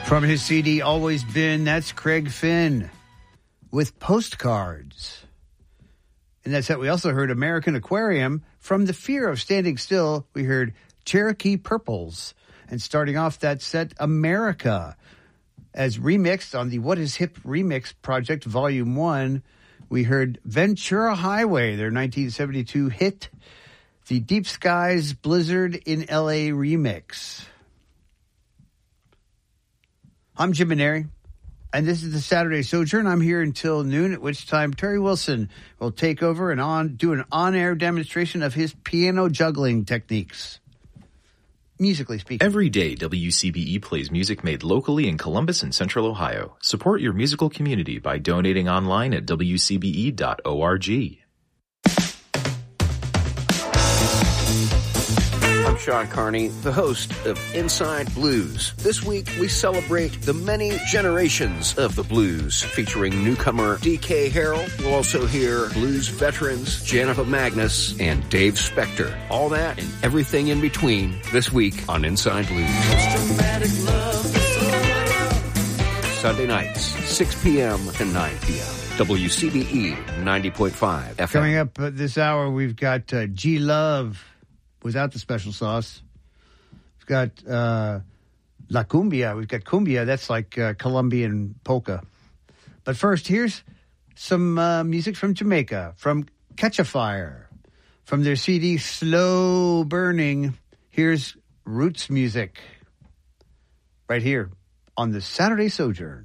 From his CD, Always Been, that's Craig Finn with Postcards. And that's it. We also heard American Aquarium. From The Fear of Standing Still, we heard Cherokee Purples. And starting off that set, America. As remixed on the What Is Hip Remix Project, Volume 1, we heard Ventura Highway, their 1972 hit, the Deep Skies Blizzard in L.A. remix. I'm Jim Maneri, and this is the Saturday Sojourn. I'm here until noon, at which time Terry Wilson will take over and do an on-air demonstration of his piano juggling techniques, musically speaking. Every day, WCBE plays music made locally in Columbus and Central Ohio. Support your musical community by donating online at wcbe.org. I'm Sean Carney, the host of Inside Blues. This week, we celebrate the many generations of the blues, featuring newcomer D.K. Harrell. We'll also hear blues veterans Janiva Magnus and Dave Spector. All that and everything in between this week on Inside Blues. Sunday nights, 6 p.m. to 9 p.m. WCBE 90.5 FM. Coming up this hour, we've got G-Love without the special sauce. We've got La Cumbia. We've got Cumbia. That's like Colombian polka. But first, here's some music from Jamaica, from Catch a Fire. From their CD, Slow Burning, here's Roots music. Right here on the Saturday Sojourn.